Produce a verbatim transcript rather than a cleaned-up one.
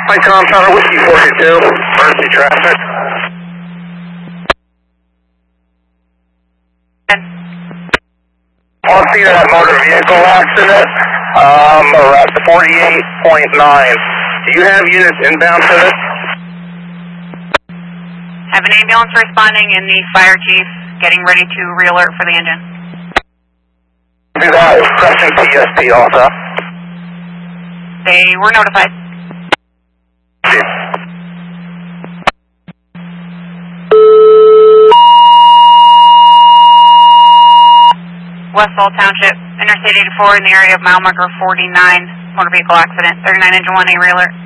Hi, Tom Tower, Whiskey forty-two, emergency traffic. On scene of that motor vehicle accident, um, around forty-eight point nine. Do you have units inbound to this? Have an ambulance responding and the fire chief getting ready to re-alert for the engine. Do that with Crescent P S P also. They were notified. Thank you. Westfall Township, Interstate eighty-four in the area of mile marker forty-nine, motor vehicle accident, thirty-nine engine one, A re-alert.